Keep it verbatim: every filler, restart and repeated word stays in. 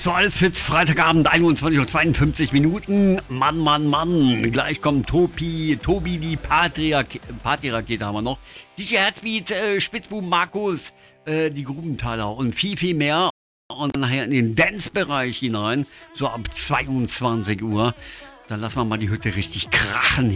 So, alles fit, Freitagabend, einundzwanzig Uhr zweiundfünfzig Minuten. Mann, Mann, Mann. Gleich kommt Tobi, Tobi die Party-Rakete, Party-Rakete haben wir noch. D J Herzbeat, äh, Spitzbuben Markus, äh, die Grubenthaler und viel, viel mehr. Und nachher in den Dance-Bereich hinein, so ab zweiundzwanzig Uhr. Dann lassen wir mal die Hütte richtig krachen.